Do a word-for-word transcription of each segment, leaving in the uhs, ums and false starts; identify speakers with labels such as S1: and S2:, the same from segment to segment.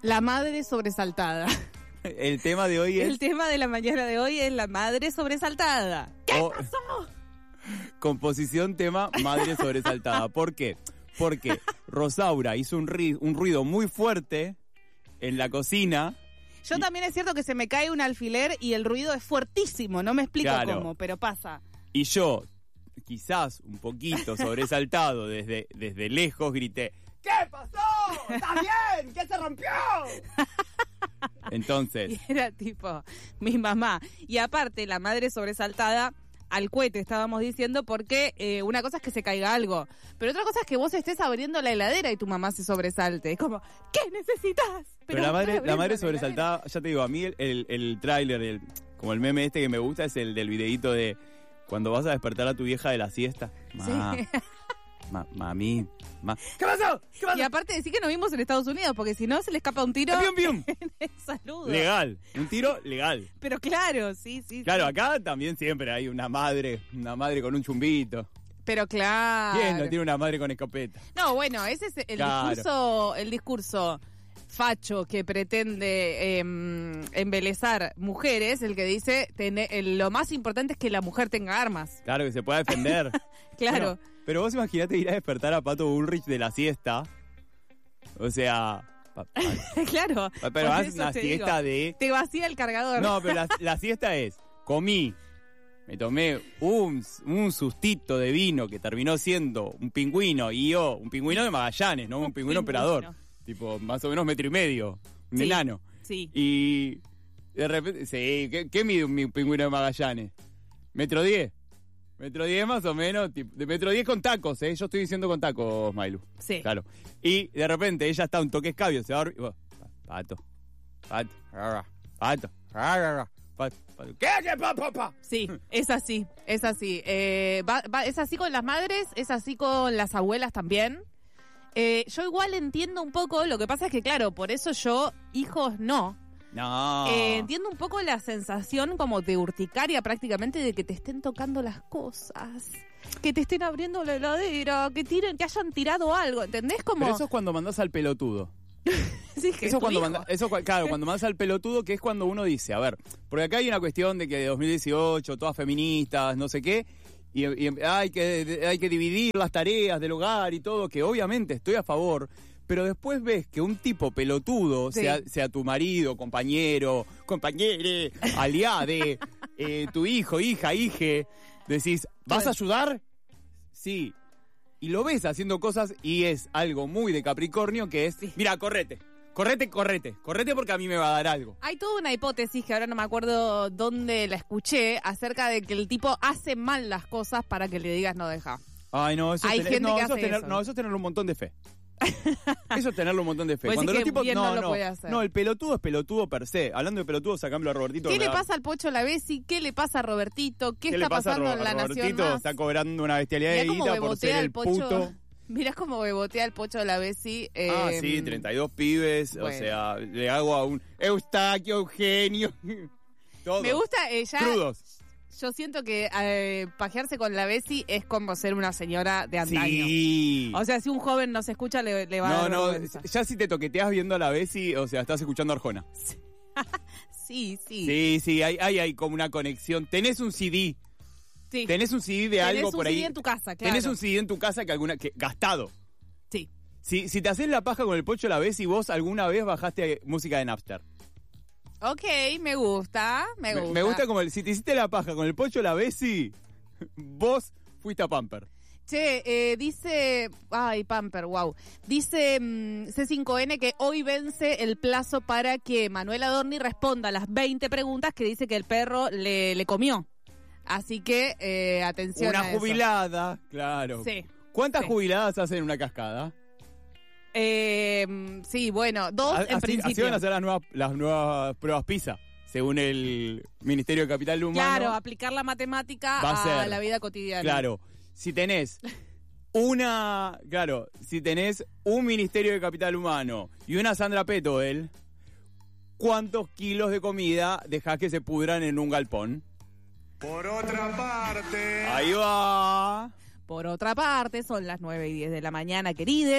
S1: La madre sobresaltada.
S2: El tema de hoy es...
S1: El tema de la mañana de hoy es la madre sobresaltada. ¿Qué
S2: Oh,
S1: pasó?
S2: Composición tema madre sobresaltada. ¿Por qué? Porque Rosaura hizo un, ri- un ruido muy fuerte en la cocina.
S1: Yo también es cierto que se me cae un alfiler y el ruido es fuertísimo. No me explico
S2: Claro.
S1: cómo, pero pasa.
S2: Y yo, quizás un poquito sobresaltado desde, desde lejos, grité: ¿qué pasó? ¿Está bien? ¿Qué se rompió? Entonces,
S1: Y era tipo mi mamá. Y aparte, la madre sobresaltada al cohete, estábamos diciendo, porque eh, una cosa es que se caiga algo, pero otra cosa es que vos estés abriendo la heladera y tu mamá se sobresalte. Es como, ¿qué necesitas?
S2: pero la madre,
S1: estoy
S2: la
S1: abriendo
S2: madre
S1: la
S2: sobresaltada, ya te digo, a mí el, el, el tráiler, el, como el meme este que me gusta, es el del videíto de cuando vas a despertar a tu vieja de la siesta. Ma,
S1: Sí.
S2: ma- mami, ma. ¿Qué pasó? ¿Qué pasó?
S1: Y aparte decir que nos vimos en Estados Unidos, porque si no se le escapa un tiro
S2: Pium, pium.
S1: en el saludo.
S2: Legal, un tiro legal.
S1: Pero claro, sí, sí.
S2: Claro,
S1: sí.
S2: acá también siempre hay una madre, una madre con un chumbito.
S1: Pero claro.
S2: ¿Quién no tiene una madre con escopeta?
S1: No, bueno, ese es el
S2: Claro.
S1: discurso, el discurso facho que pretende eh, embelezar mujeres, el que dice tener, el- lo más importante es que la mujer tenga armas.
S2: Claro, que se pueda defender.
S1: Claro.
S2: Bueno, pero vos imaginate ir a despertar a Pato Bullrich de la siesta. O sea... pa- pa-
S1: Claro.
S2: pa- pero
S1: por
S2: haz
S1: eso
S2: una
S1: te
S2: siesta
S1: digo,
S2: de...
S1: te vacía el cargador.
S2: No, pero la, la siesta es, comí, me tomé un, un sustito de vino que terminó siendo un pingüino, y yo, un pingüino de Magallanes, no un pingüino
S1: pingüino.
S2: operador. Tipo, más o menos metro y medio, un
S1: Sí.
S2: enano.
S1: Sí.
S2: Y de repente, sí, ¿qué, qué mide un mi- pingüino de Magallanes? ¿Metro diez? Metro diez más o menos, tipo, de metro diez con tacos, ¿eh? Yo estoy diciendo con tacos, Mailu.
S1: Sí.
S2: Claro. Y de repente ella está un toque escabio, se va a dormir. y vos, Pato, pato, rara, pato, rara, pato, pato. ¿Qué? ¿Qué? Pa, pa, pa.
S1: Sí, es así, es así. Eh, va- va- es así con las madres, es así con las abuelas también. Eh, yo igual entiendo un poco, lo que pasa es que, claro, por eso yo, hijos no.
S2: No.
S1: Eh, entiendo un poco la sensación como de urticaria prácticamente de que te estén tocando las cosas, que te estén abriendo la heladera, que tiren, que hayan tirado algo, ¿entendés? Como
S2: Pero eso es cuando mandás al pelotudo.
S1: sí, que es
S2: Eso
S1: tu
S2: cuando
S1: hijo.
S2: manda, eso cua- claro, cuando mandas al pelotudo, que es cuando uno dice, a ver, porque acá hay una cuestión de que de dos mil dieciocho, todas feministas, no sé qué, y, y hay que hay que dividir las tareas del hogar y todo, que obviamente estoy a favor, pero después ves que un tipo pelotudo,
S1: Sí.
S2: sea, sea tu marido, compañero, compañere, aliade, eh, tu hijo, hija, hije, decís, ¿vas a ayudar? Sí. Y lo ves haciendo cosas y es algo muy de Capricornio que es,
S1: Sí.
S2: mira, correte, correte, correte, correte porque a mí me va a dar algo.
S1: Hay toda una hipótesis que ahora no me acuerdo dónde la escuché acerca de que el tipo hace mal las cosas para que le digas no deja.
S2: Ay, no, eso
S1: Hay
S2: es tener,
S1: gente
S2: no,
S1: que
S2: eso
S1: hace
S2: es tener,
S1: eso.
S2: no, eso es tener un montón de fe. Eso es tenerle un montón de fe.
S1: Vos
S2: Cuando
S1: decís
S2: los
S1: que
S2: tipos
S1: bien
S2: no,
S1: no lo
S2: no,
S1: puede hacer.
S2: no, el pelotudo es pelotudo per se. Hablando de pelotudo, sacámoslo a Robertito.
S1: ¿Qué
S2: que me
S1: le
S2: da-
S1: pasa al Pocho Lavesi? ¿Qué le pasa a Robertito? ¿Qué,
S2: ¿Qué
S1: está
S2: le pasa a
S1: pasando
S2: Ro-
S1: en la
S2: a
S1: Nación
S2: Robertito?
S1: Más?
S2: Está cobrando una bestialidad
S1: Mirá
S2: de
S1: cómo
S2: guita por
S1: bebotea
S2: ser
S1: el
S2: el
S1: Pocho.
S2: puto.
S1: Mirá cómo bebotea el Pocho Lavesi. Eh,
S2: Ah, sí, treinta y dos pibes, o
S1: bueno.
S2: sea, le hago a un Eustaquio, Eugenio, todo.
S1: Me gusta eh, ya.
S2: Crudos.
S1: Yo siento que eh, pajearse con Lavesi es como ser una señora de antaño.
S2: Sí.
S1: O sea, si un joven nos escucha, le, le va a
S2: No,
S1: dar
S2: no,
S1: vergüenza.
S2: ya si te toqueteas viendo a la Bessie, o sea, estás escuchando a Arjona.
S1: Sí, sí.
S2: Sí, sí, hay, hay, hay como una conexión. Tenés un C D,
S1: Sí.
S2: tenés un C D de
S1: Tenés
S2: algo
S1: un
S2: por
S1: C D
S2: ahí.
S1: en tu casa, claro.
S2: Tenés un C D en tu casa que alguna que gastado.
S1: Sí.
S2: Si, si te haces la paja con el Pocho la Bessie, vos alguna vez bajaste música de Napster.
S1: Ok, me gusta, me gusta.
S2: Me gusta como el, si te hiciste la paja con el Pocho la Bessie, vos fuiste a Pamper.
S1: Che, eh, dice... Ay, Pamper, wow. Dice mm, C cinco N que hoy vence el plazo para que Manuel Adorni responda a las veinte preguntas que dice que el perro le, le comió. Así que, eh, atención
S2: Una
S1: a eso.
S2: jubilada, claro.
S1: Sí.
S2: ¿Cuántas
S1: Sí.
S2: jubiladas hacen en una cascada?
S1: Eh, mm, sí, bueno, dos
S2: A-
S1: en
S2: así,
S1: principio.
S2: así van a ser las nuevas, las nuevas pruebas PISA, según el Ministerio de Capital Humano.
S1: Claro, aplicar la matemática
S2: Va a
S1: a,
S2: ser.
S1: la vida cotidiana.
S2: Claro, si tenés una, claro, si tenés un Ministerio de Capital Humano y una Sandra Petoel, ¿cuántos kilos de comida dejás que se pudran en un galpón?
S3: Por otra parte...
S2: Ahí va.
S1: Por otra parte, son las nueve y diez de la mañana, querides.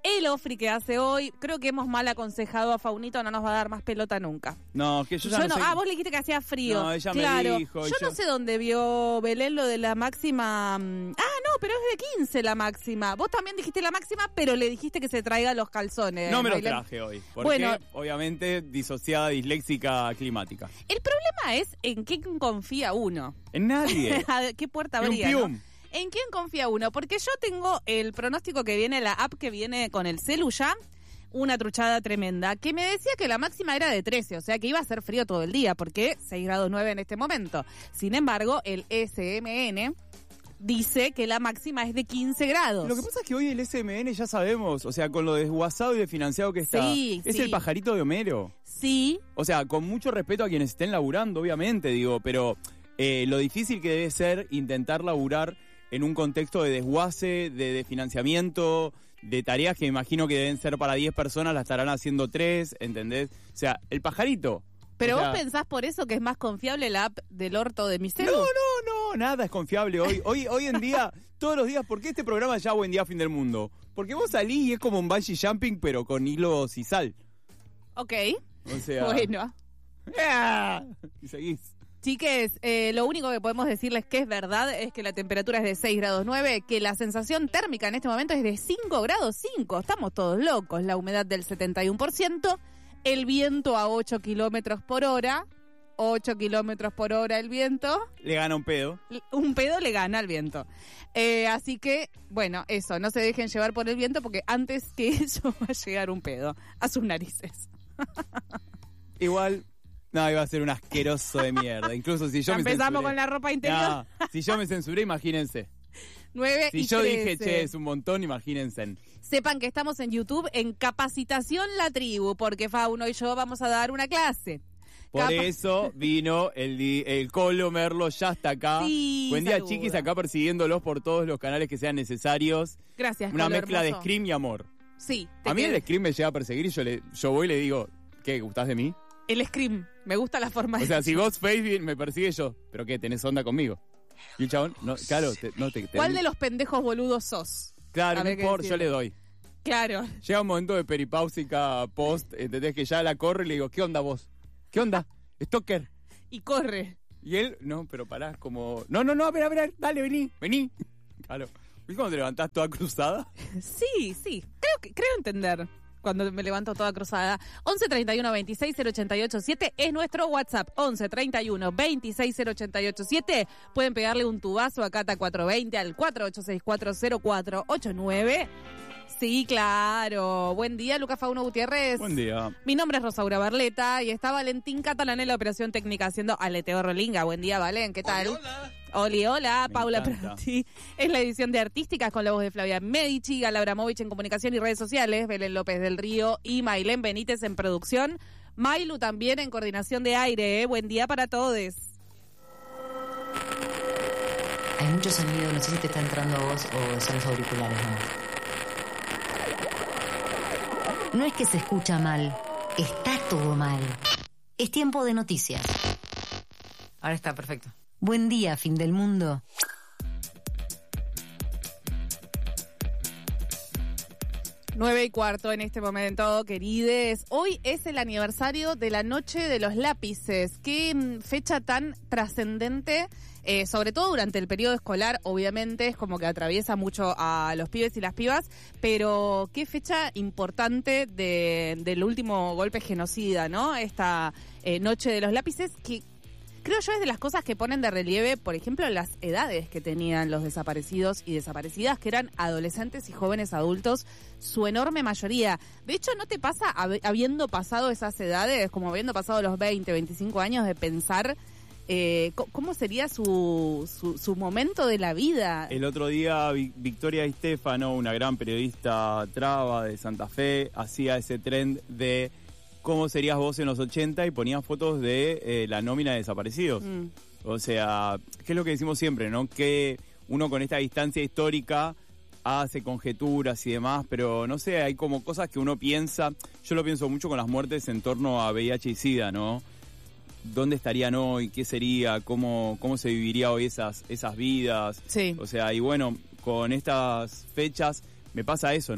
S1: el ofri que hace hoy. Creo que hemos mal aconsejado a Faunito, no nos va a dar más pelota nunca.
S2: No, que yo ya
S1: Yo
S2: no,
S1: no,
S2: sé.
S1: ah, vos le dijiste que hacía frío.
S2: No, ella me
S1: claro.
S2: dijo,
S1: Yo
S2: yo-
S1: no sé dónde vio Belén lo de la máxima. mm, Ah, no, pero es de quince la máxima. Vos también dijiste la máxima, pero le dijiste que se traiga los calzones.
S2: No me los
S1: Belén.
S2: traje hoy. Porque,
S1: Bueno.
S2: obviamente, disociada, disléxica, climática.
S1: El problema es en quién confía uno.
S2: En nadie.
S1: ¿A ¿Qué puerta
S2: Pium,
S1: abría?
S2: pium.
S1: ¿no? ¿En quién confía uno? Porque yo tengo el pronóstico que viene, la app que viene con el celu ya, una truchada tremenda, que me decía que la máxima era de trece, o sea que iba a ser frío todo el día, porque seis grados nueve en este momento. Sin embargo, el S M N dice que la máxima es de quince grados.
S2: Lo que pasa es que hoy el S M N ya sabemos, o sea, con lo desguazado y desfinanciado que está,
S1: Sí,
S2: es
S1: sí.
S2: el pajarito de Homero.
S1: Sí,
S2: O sea, con mucho respeto a quienes estén laburando, obviamente, digo, pero eh, lo difícil que debe ser intentar laburar en un contexto de desguace, de, de financiamiento, de tareas que me imagino que deben ser para diez personas, las estarán haciendo tres, ¿entendés? O sea, el pajarito.
S1: pero
S2: o sea,
S1: vos pensás por eso que es más confiable la app del orto de mi celu.
S2: No, no, no, nada es confiable hoy. Hoy, hoy en día, todos los días, ¿por qué este programa ya Buen Día Fin del Mundo? Porque vos salís y es como un bungee jumping, pero con hilos y sal.
S1: Ok,
S2: O sea...
S1: bueno.
S2: ¡ah! Y seguís.
S1: Chiques, eh, lo único que podemos decirles que es verdad es que la temperatura es de seis grados nueve, que la sensación térmica en este momento es de cinco grados cinco. Estamos todos locos. La humedad del setenta y uno por ciento, el viento a ocho kilómetros por hora. ocho kilómetros por hora el viento.
S2: Le gana un pedo.
S1: Un pedo le gana al viento. Eh, así que, bueno, eso, no se dejen llevar por el viento porque antes que eso va a llegar un pedo a sus narices.
S2: Igual, no, iba a ser un asqueroso de mierda. Incluso si yo
S1: Ya
S2: me
S1: empezamos
S2: censuré.
S1: con la ropa interior.
S2: No, si yo me censuré, imagínense.
S1: nueve
S2: Si
S1: y
S2: yo dije,
S1: trece.
S2: che, es un montón, imagínense.
S1: Sepan que estamos en YouTube en Capacitación La Tribu, porque Fauno y yo vamos a dar una clase.
S2: Por
S1: Capa-
S2: eso vino el, di- el Colo Merlo, ya está acá.
S1: Sí,
S2: Buen día,
S1: saluda.
S2: chiquis, acá persiguiéndolos por todos los canales que sean necesarios.
S1: Gracias,
S2: Una
S1: Colo
S2: mezcla de
S1: hermoso.
S2: Scream y amor.
S1: Sí. te
S2: A mí
S1: quedé-
S2: el Scream me llega a perseguir y yo, le, yo voy y le digo, ¿qué? ¿Gustás de mí?
S1: El Scream. Me gusta la forma
S2: O sea,
S1: de...
S2: si Ghostface me persigue yo, ¿pero qué? ¿Tenés onda conmigo? Y el chabón, no, claro, te- no te... te-
S1: ¿Cuál de los pendejos boludos sos?
S2: Claro,
S1: A
S2: no
S1: ver qué
S2: importa,
S1: decir.
S2: yo le doy.
S1: Claro.
S2: Llega un momento de peripáusica post, ¿entendés? Que ya la corre y le digo, ¿qué onda vos? ¿Qué onda? Stalker.
S1: Y corre.
S2: Y él, no, pero pará, como... No, no, no, a ver, a ver, dale, vení, vení. Claro. ¿Viste cuando te levantás toda cruzada?
S1: Sí, sí. Creo que creo entender cuando me levanto toda cruzada. once treinta y uno veintiséis cero ochenta y ocho siete es nuestro WhatsApp. once treinta y uno veintiséis cero ochenta y ocho siete. Pueden pegarle un tubazo a Cata cuatrocientos veinte al cuatro ocho seis cuatro cero cuatro ocho nueve. Sí, claro. Buen día, Lucas Fauno Gutiérrez.
S2: Buen día.
S1: Mi nombre es Rosaura Barleta y está Valentín Catalán en la operación técnica haciendo Aleteo Rolinga. Buen día, Valen, ¿qué tal? Hola. Oli, hola.
S2: Me
S1: Paula
S2: encanta.
S1: Prati es la edición de Artísticas con la voz de Flavia Medici, Gala Abramovich en comunicación y redes sociales, Belén López del Río y Mailén Benítez en producción. Mailu también en coordinación de aire. ¿eh? Buen día para todos.
S4: Hay mucho sonido, no sé si te está entrando a vos o son los auriculares, ¿no? No es que se escucha mal, está todo mal. Es tiempo de noticias. Ahora está, perfecto. Buen día, fin del mundo.
S1: Nueve y cuarto en este momento, querides. Hoy es el aniversario de la Noche de los Lápices. Qué mm, fecha tan trascendente, eh, sobre todo durante el periodo escolar, obviamente, es como que atraviesa mucho a los pibes y las pibas, pero qué fecha importante de, del último golpe genocida, ¿no? Esta eh, Noche de los Lápices que... Creo yo es de las cosas que ponen de relieve, por ejemplo, las edades que tenían los desaparecidos y desaparecidas, que eran adolescentes y jóvenes adultos, su enorme mayoría. De hecho, ¿no te pasa, hab- habiendo pasado esas edades, como habiendo pasado los veinte, veinticinco años, de pensar eh, co- cómo sería su, su, su momento de la vida?
S2: El otro día Vi- Victoria Estefano, una gran periodista traba de Santa Fe, hacía ese trend de cómo serías vos en los ochenta y ponía fotos de eh, la nómina de desaparecidos.
S1: Mm.
S2: O sea, ¿qué es lo que decimos siempre, no? Que uno con esta distancia histórica hace conjeturas y demás, pero no sé, hay como cosas que uno piensa, yo lo pienso mucho con las muertes en torno a V I H y SIDA, ¿no? ¿Dónde estarían hoy? ¿Qué sería? ¿Cómo, cómo se viviría hoy esas, esas vidas?
S1: Sí.
S2: O sea, y bueno, con estas fechas me pasa eso, ¿no?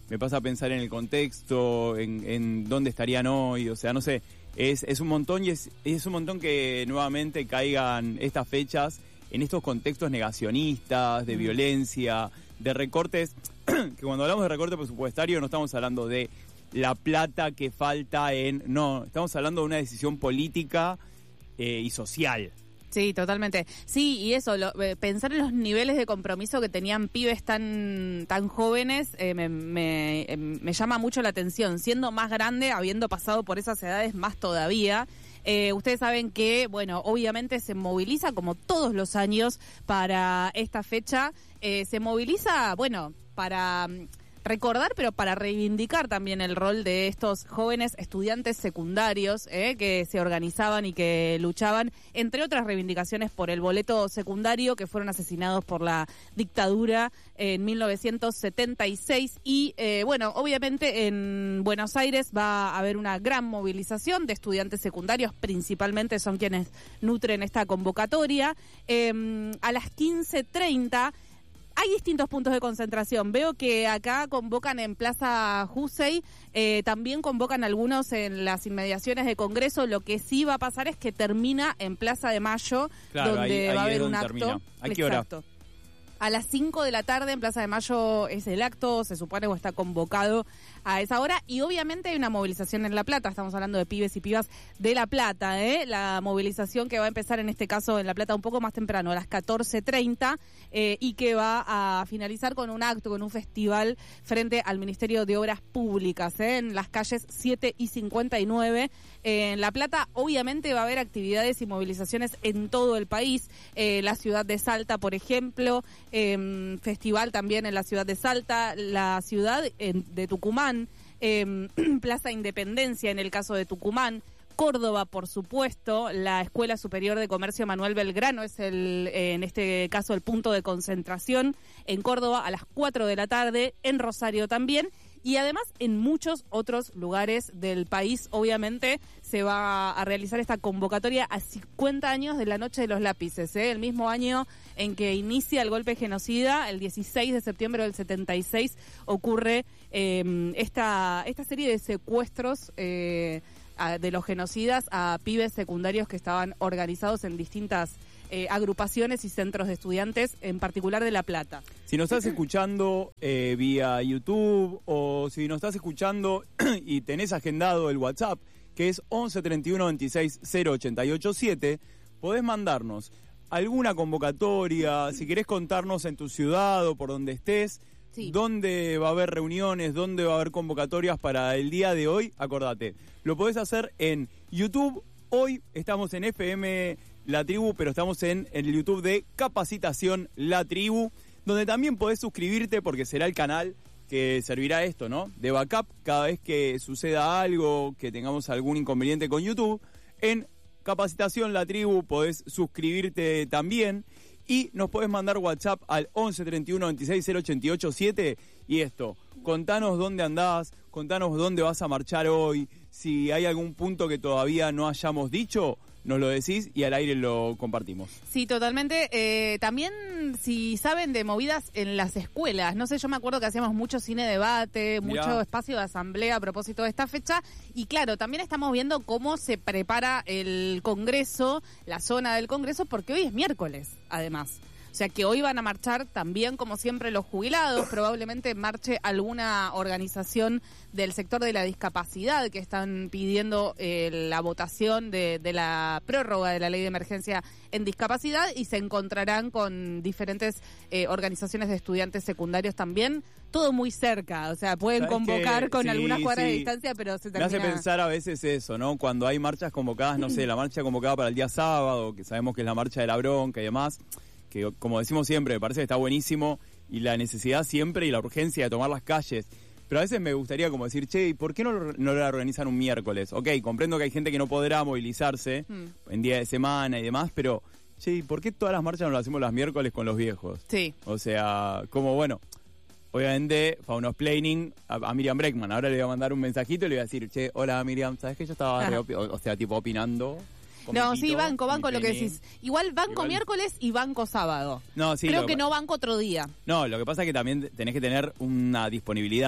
S2: me pasa a pensar en el contexto, en, en dónde estarían hoy, o sea, no sé, es, es un montón y es, es un montón que nuevamente caigan estas fechas en estos contextos negacionistas, de mm. violencia, de recortes, que cuando hablamos de recorte presupuestario no estamos hablando de la plata que falta en... No, estamos hablando de una decisión política eh, y social.
S1: Sí, totalmente. Sí, y eso, lo, eh, pensar en los niveles de compromiso que tenían pibes tan tan jóvenes eh, me, me, eh, me llama mucho la atención. Siendo más grande, habiendo pasado por esas edades más todavía, eh, ustedes saben que, bueno, obviamente se moviliza como todos los años para esta fecha. Eh, se moviliza, bueno, para... recordar, pero para reivindicar también el rol de estos jóvenes estudiantes secundarios eh, que se organizaban y que luchaban, entre otras reivindicaciones, por el boleto secundario, que fueron asesinados por la dictadura en mil novecientos setenta y seis. Y eh, bueno, obviamente en Buenos Aires va a haber una gran movilización de estudiantes secundarios, principalmente son quienes nutren esta convocatoria. Eh, a las quince treinta hay distintos puntos de concentración. Veo que acá convocan en Plaza Jussey, eh, también convocan algunos en las inmediaciones de Congreso. Lo que sí va a pasar es que termina en Plaza de Mayo, claro, donde ahí, ahí va a haber un acto.
S2: Termina. ¿A qué hora?
S1: Exacto. A las cinco de la tarde en Plaza de Mayo es el acto, se supone, o está convocado a esa hora. Y obviamente hay una movilización en La Plata, estamos hablando de pibes y pibas de La Plata, ¿eh? La movilización que va a empezar en este caso en La Plata un poco más temprano, a las catorce treinta, eh, y que va a finalizar con un acto, con un festival frente al Ministerio de Obras Públicas, ¿eh? En las calles siete y cincuenta y nueve. Eh, en La Plata obviamente va a haber actividades y movilizaciones en todo el país. Eh, la ciudad de Salta, por ejemplo, eh, festival también en la ciudad de Salta, la ciudad en, de Tucumán, eh, Plaza Independencia en el caso de Tucumán, Córdoba, por supuesto, la Escuela Superior de Comercio Manuel Belgrano es el, eh, en este caso el punto de concentración en Córdoba a las cuatro de la tarde, en Rosario también. Y además en muchos otros lugares del país, obviamente, se va a realizar esta convocatoria a cincuenta años de la Noche de los Lápices, ¿eh? El mismo año en que inicia el golpe genocida, el dieciséis de septiembre del setenta y seis, ocurre eh, esta, esta serie de secuestros eh, a, de los genocidas a pibes secundarios que estaban organizados en distintas Eh, agrupaciones y centros de estudiantes, en particular de La Plata.
S2: Si nos estás escuchando eh, vía YouTube o si nos estás escuchando y tenés agendado el WhatsApp, que es once treinta y uno veintiséis cero ochenta y ocho siete, podés mandarnos alguna convocatoria, si querés contarnos en tu ciudad o por donde estés, sí, dónde va a haber reuniones, dónde va a haber convocatorias para el día de hoy, acordate, lo podés hacer en YouTube. Hoy estamos en F M La Tribu, pero estamos en el YouTube de Capacitación La Tribu, donde también podés suscribirte porque será el canal que servirá esto, ¿no? De backup cada vez que suceda algo, que tengamos algún inconveniente con YouTube. En Capacitación La Tribu podés suscribirte también y nos podés mandar WhatsApp al once treinta y uno veintiséis cero ochenta y ocho siete. Y esto, contanos dónde andás, contanos dónde vas a marchar hoy, si hay algún punto que todavía no hayamos dicho, nos lo decís y al aire lo compartimos.
S1: Sí, totalmente. Eh, también, si saben de movidas en las escuelas, no sé, yo me acuerdo que hacíamos mucho cine debate, Mirá. mucho espacio de asamblea a propósito de esta fecha, y claro, también estamos viendo cómo se prepara el Congreso, la zona del Congreso, porque hoy es miércoles, además. O sea que hoy van a marchar también, como siempre, los jubilados, probablemente marche alguna organización del sector de la discapacidad que están pidiendo eh, la votación de, de la prórroga de la ley de emergencia en discapacidad, y se encontrarán con diferentes eh, organizaciones de estudiantes secundarios también, todo muy cerca, o sea, pueden convocar que, con sí, algunas cuadras sí. de distancia, pero se termina...
S2: Me hace pensar a veces eso, ¿no? Cuando hay marchas convocadas, no sé, la marcha convocada para el día sábado, que sabemos que es la marcha de la bronca y demás, que como decimos siempre, me parece que está buenísimo, y la necesidad siempre y la urgencia de tomar las calles. Pero a veces me gustaría como decir, che, ¿por qué no, no lo organizan un miércoles? Ok, comprendo que hay gente que no podrá movilizarse mm. en día de semana y demás, pero, che, ¿por qué todas las marchas no las hacemos los miércoles con los viejos?
S1: Sí.
S2: O sea, como bueno, obviamente, Faunosplaining a, a Miriam Breckman. Ahora le voy a mandar un mensajito y le voy a decir, che, hola Miriam, ¿sabes que yo estaba, re, o, o sea, tipo opinando?
S1: No, sí, banco, banco lo que decís. Igual banco Igual. miércoles y banco sábado.
S2: No, sí.
S1: Creo que, que no banco otro día.
S2: No, lo que pasa es que también tenés que tener una disponibilidad,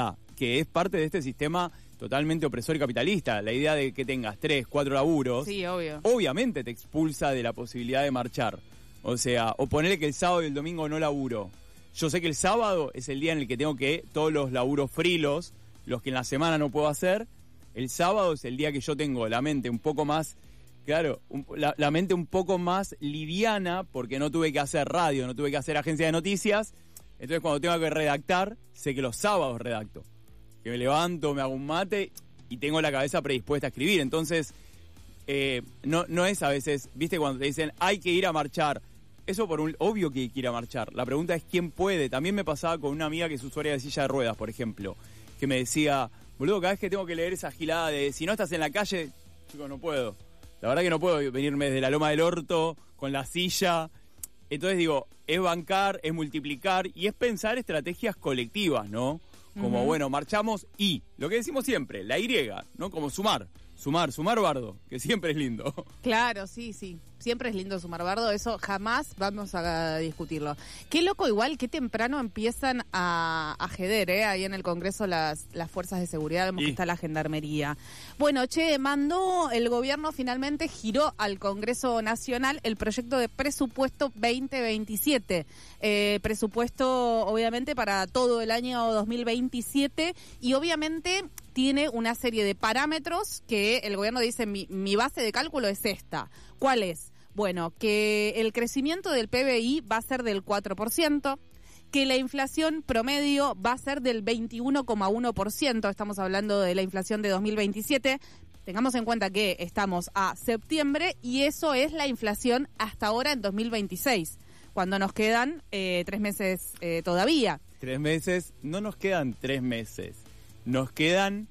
S2: que es parte de este sistema totalmente opresor y capitalista. La idea de que tengas tres, cuatro laburos,
S1: Sí, obvio.
S2: obviamente te expulsa de la posibilidad de marchar. O sea, o ponerle que el sábado y el domingo no laburo. Yo sé que el sábado es el día en el que tengo que todos los laburos frilos, los que en la semana no puedo hacer. El sábado es el día que yo tengo la mente un poco más, claro, un, la, la mente un poco más liviana porque no tuve que hacer radio, no tuve que hacer agencia de noticias. Entonces cuando tengo que redactar, sé que los sábados redacto. Que me levanto, me hago un mate y tengo la cabeza predispuesta a escribir. Entonces, eh, no, no es a veces, viste, cuando te dicen hay que ir a marchar. Eso por un obvio que hay que ir a marchar. La pregunta es quién puede. También me pasaba con una amiga que es usuaria de silla de ruedas, por ejemplo, que me decía, boludo, cada vez que tengo que leer esa gilada de si no estás en la calle, chico, no puedo. La verdad que no puedo venirme desde la Loma del Orto con la silla. Entonces digo, es bancar, es multiplicar y es pensar estrategias colectivas, ¿no? Como, uh-huh. bueno, marchamos y, lo que decimos siempre, la Y, ¿no? Como sumar, sumar, sumar bardo, que siempre es lindo.
S1: Claro, sí, sí. Siempre es lindo sumar bardo, eso jamás vamos a discutirlo. Qué loco igual, qué temprano empiezan a, a jeder, ¿eh? Ahí en el Congreso las, las fuerzas de seguridad, vemos
S2: Sí.
S1: que está la gendarmería. Bueno, che, mandó el gobierno, finalmente giró al Congreso Nacional el proyecto de presupuesto veinte veintisiete. Eh, presupuesto, obviamente, para todo el año dos mil veintisiete y obviamente tiene una serie de parámetros que el gobierno dice, mi, mi base de cálculo es esta. ¿Cuál es? Bueno, que el crecimiento del P B I va a ser del cuatro por ciento, que la inflación promedio va a ser del veintiuno coma uno por ciento, estamos hablando de la inflación de dos mil veintisiete, tengamos en cuenta que estamos a septiembre y eso es la inflación hasta ahora en dos mil veintiséis, cuando nos quedan eh, tres meses eh, todavía.
S2: Tres meses, no nos quedan tres meses, nos quedan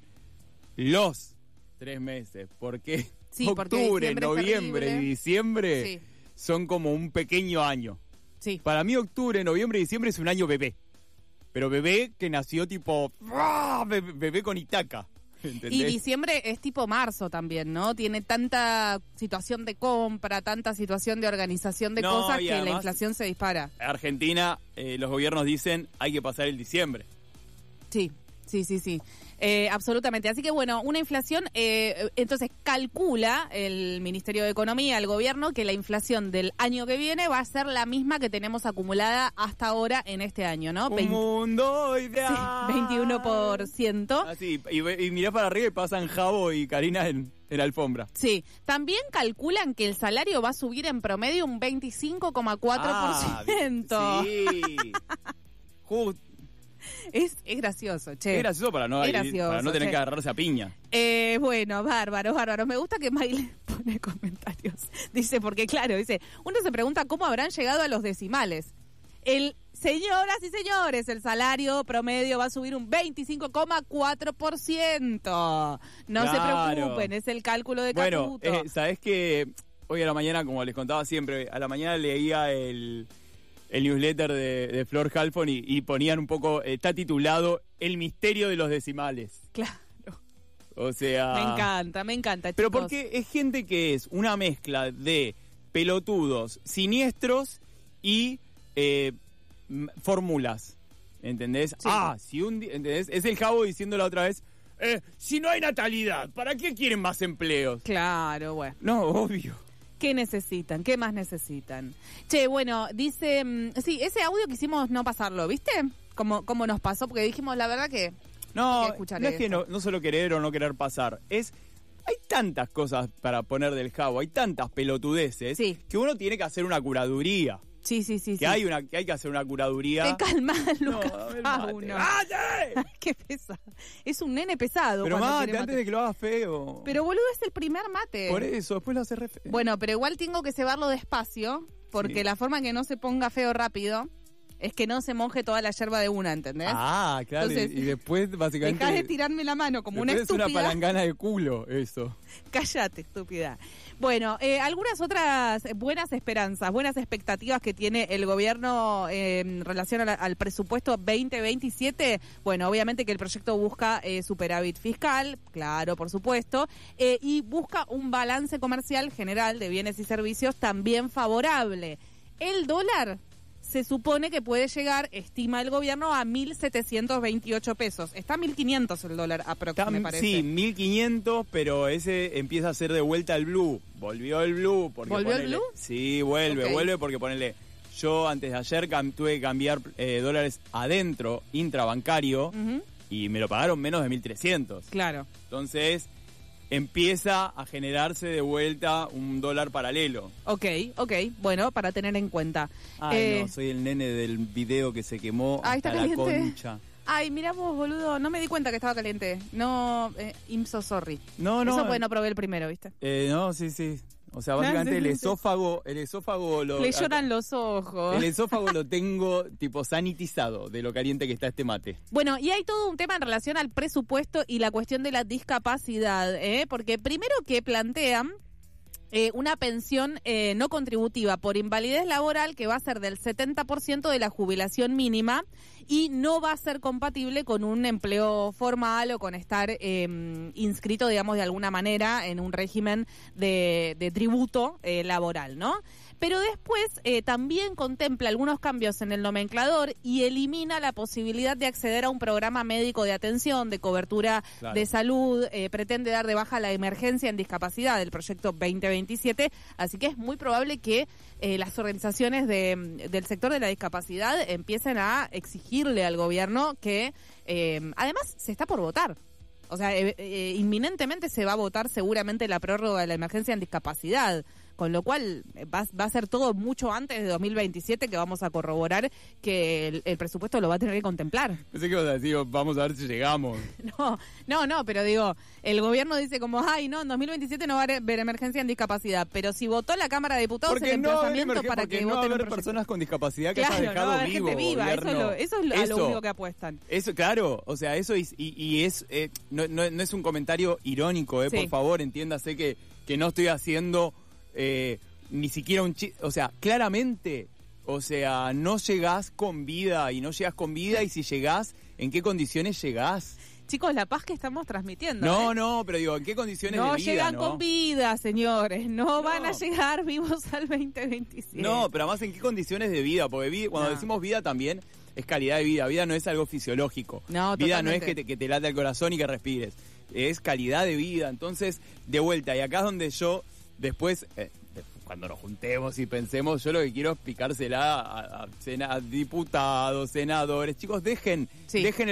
S2: los tres meses, porque...
S1: Sí, porque
S2: octubre,
S1: diciembre es
S2: noviembre
S1: terrible.
S2: y diciembre
S1: Sí.
S2: son como un pequeño año.
S1: Sí.
S2: Para mí octubre, noviembre y diciembre es un año bebé. Pero bebé que nació tipo... ¡ah! Bebé, bebé con Itaca. ¿Entendés?
S1: Y diciembre es tipo marzo también, ¿no? Tiene tanta situación de compra, tanta situación de organización de
S2: No,
S1: cosas
S2: y
S1: que
S2: además,
S1: la inflación se dispara.
S2: Argentina, eh, los gobiernos dicen hay que pasar el diciembre.
S1: Sí, sí, sí, sí. Eh, absolutamente. Así que bueno, una inflación, eh, entonces calcula el Ministerio de Economía, el gobierno, que la inflación del año que viene va a ser la misma que tenemos acumulada hasta ahora en este año, ¿no?
S2: Un
S1: Vein-
S2: mundo ideal.
S1: sí, veintiuno por ciento.
S2: Así, y, y mirás para arriba y pasan Javo y Karina en, en la alfombra.
S1: Sí, también calculan que el salario va a subir en promedio un veinticinco coma cuatro por ciento.
S2: Ah, sí. Just-
S1: Es, es gracioso, che.
S2: Es gracioso para no,
S1: Es
S2: ir-
S1: gracioso,
S2: para no tener
S1: che.
S2: que agarrarse a piña.
S1: Eh, bueno, bárbaro, bárbaro. Me gusta que Maile pone comentarios. Dice, porque claro, dice, uno se pregunta cómo habrán llegado a los decimales. El, señoras y señores, el salario promedio va a subir un veinticinco coma cuatro por ciento. No
S2: Claro.
S1: se preocupen, es el cálculo de
S2: Bueno,
S1: Caputo.
S2: eh, sabés que hoy a la mañana, como les contaba siempre, a la mañana leía el, el newsletter de, de Flor Halfon y, y ponían un poco, eh, está titulado El misterio de los decimales.
S1: Claro.
S2: O sea...
S1: Me encanta, me encanta,
S2: Pero
S1: chicos.
S2: porque es gente que es una mezcla de pelotudos siniestros y eh, m- fórmulas, ¿entendés?
S1: Sí.
S2: Ah, si un di- ¿entendés? Es el Javo diciendo la otra vez, eh, si no hay natalidad, ¿para qué quieren más empleos?
S1: Claro, bueno.
S2: No, obvio.
S1: ¿Qué necesitan? ¿Qué más necesitan? Che, bueno, dice... mm, sí, ese audio quisimos no pasarlo, ¿viste? Como, como nos pasó, porque dijimos la verdad que...
S2: No,
S1: Hay que escuchar
S2: no es que
S1: eso.
S2: no, no solo querer o no querer pasar, es... Hay tantas cosas para poner del Javo, hay tantas pelotudeces,
S1: Sí.
S2: que uno tiene que hacer una curaduría.
S1: Sí, sí, sí.
S2: Que
S1: sí.
S2: hay una que hay que hacer una curaduría.
S1: Te calma,
S2: No,
S1: Lucas.
S2: dame el
S1: Ah,
S2: mate.
S1: uno.
S2: ¡Cállate!
S1: Qué pesado. Es un nene pesado.
S2: Pero
S1: cuando
S2: mate,
S1: quiere
S2: antes de que lo hagas feo.
S1: Pero boludo, es el primer mate.
S2: Por eso, después lo hace re feo.
S1: Bueno, pero igual tengo que cebarlo despacio, porque
S2: Sí.
S1: la forma en que no se ponga feo rápido es que no se moje toda la yerba de una, ¿entendés?
S2: Ah, claro. y-
S1: Entonces,
S2: y después, básicamente.
S1: Dejá de tirarme la mano como una
S2: después es una
S1: estúpida.
S2: palangana de culo, eso.
S1: Cállate, estúpida. Bueno, eh, algunas otras buenas esperanzas, buenas expectativas que tiene el gobierno eh, en relación a la- al presupuesto veinte veintisiete. Bueno, obviamente que el proyecto busca eh, superávit fiscal, claro, por supuesto, eh, y busca un balance comercial general de bienes y servicios también favorable. El dólar se supone que puede llegar, estima el gobierno, a mil setecientos veintiocho pesos. Está a mil quinientos el dólar aproximadamente, me parece.
S2: Sí, mil quinientos, pero ese empieza a hacer de vuelta el blue. Volvió el blue. Porque
S1: ¿Volvió
S2: ponele,
S1: el blue?
S2: Sí, vuelve,
S1: Okay.
S2: vuelve porque ponele... Yo antes de ayer cam- tuve que cambiar eh, dólares adentro, intrabancario,
S1: Uh-huh.
S2: y me lo pagaron menos de mil trescientos.
S1: Claro.
S2: Entonces empieza a generarse de vuelta un dólar paralelo.
S1: Ok, ok. Bueno, para tener en cuenta.
S2: Ay,
S1: Eh,
S2: no, soy el nene del video que se quemó
S1: Ay,
S2: hasta
S1: está
S2: la
S1: caliente.
S2: concha.
S1: Ay, mirá vos, boludo. No me di cuenta que estaba caliente. No, eh, I'm so sorry.
S2: No, no.
S1: Eso porque no probé el primero, ¿viste?
S2: Eh, no, sí, sí. O sea, básicamente
S1: sí,
S2: el
S1: sí, sí.
S2: esófago, el esófago lo...
S1: Le lloran los ojos.
S2: El esófago lo tengo tipo sanitizado de lo caliente que está este mate.
S1: Bueno, y hay todo un tema en relación al presupuesto y la cuestión de la discapacidad, ¿eh? Porque primero que plantean eh, una pensión eh, no contributiva por invalidez laboral que va a ser del setenta por ciento de la jubilación mínima y no va a ser compatible con un empleo formal o con estar eh, inscrito, digamos, de alguna manera en un régimen de, de tributo eh, laboral, ¿no? Pero después eh, también contempla algunos cambios en el nomenclador y elimina la posibilidad de acceder a un programa médico de atención, de cobertura
S2: Claro.
S1: de salud, eh, pretende dar de baja la emergencia en discapacidad del proyecto veinte veintisiete, así que es muy probable que eh, las organizaciones de, del sector de la discapacidad empiecen a exigirle al gobierno que, eh, además, se está por votar. O sea, eh, eh, inminentemente se va a votar seguramente la prórroga de la emergencia en discapacidad, con lo cual eh, va, va a ser todo mucho antes de dos mil veintisiete que vamos a corroborar que el, el presupuesto lo va a tener que contemplar.
S2: Pensé que ibas a decir, vamos a ver si llegamos.
S1: No, no, no, pero digo, el gobierno dice como, ay, no, en dos mil veintisiete no va a haber emergencia en discapacidad, pero si votó la Cámara de Diputados el
S2: Porque no va a haber
S1: emplazamiento
S2: emergen-
S1: para
S2: porque
S1: que
S2: no va a
S1: voten un
S2: haber
S1: proyecto.
S2: personas con discapacidad que
S1: Claro,
S2: haya
S1: no
S2: dejado
S1: va a haber
S2: vivo,
S1: gente viva, eso es,
S2: gobierno.
S1: lo, eso es lo- a lo
S2: Eso.
S1: único que apuestan.
S2: Eso, claro, o sea, eso es, y, y es, eh, no, no, no es un comentario irónico, eh,
S1: Sí.
S2: por favor, entiéndase que, que no estoy haciendo eh, ni siquiera un chiste, o sea, claramente, o sea, no llegás con vida y no llegas con vida y si llegás, ¿en qué condiciones llegás?
S1: Chicos, la paz que estamos transmitiendo.
S2: No,
S1: ¿eh?
S2: no, pero digo, ¿en qué condiciones
S1: No
S2: de vida,
S1: llegan
S2: no?
S1: con vida, señores. No,
S2: No.
S1: van a llegar vivos al veinte veintisiete.
S2: No, pero además, ¿en qué condiciones de vida? Porque vi- cuando
S1: No.
S2: decimos vida también es calidad de vida. Vida no es algo fisiológico.
S1: No,
S2: vida no es
S1: totalmente.
S2: que te, que te late el corazón y que respires. Es calidad de vida. Entonces, de vuelta, y acá es donde yo después, eh, de- cuando nos juntemos y pensemos, yo lo que quiero es picársela a, a, sena- a diputados, senadores. Chicos, dejen,
S1: Sí.
S2: dejen